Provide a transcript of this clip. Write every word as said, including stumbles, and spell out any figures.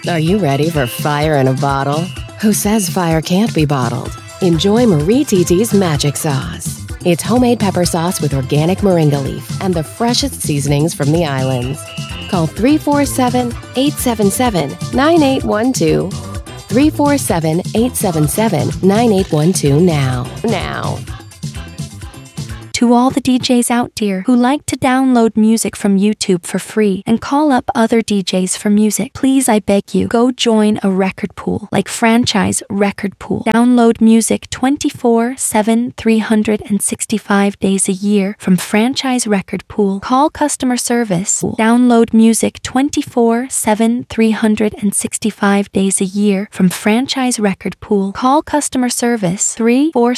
Are you ready for fire in a bottle? Who says fire can't be bottled? Enjoy Marie Titi's Magic Sauce. It's homemade pepper sauce with organic moringa leaf and the freshest seasonings from the islands. Call three four seven, eight seven seven, nine eight one two. three four seven, eight seven seven, nine eight one two now. Now. To all the D Js out there who like to download music from YouTube for free and call up other D Js for music, please, I beg you, go join a record pool like Franchise Record Pool. Download music twenty-four seven, three hundred sixty-five days a year from Franchise Record Pool. Call customer service. Download music twenty-four seven, three hundred sixty-five days a year from Franchise Record Pool. Call customer service three four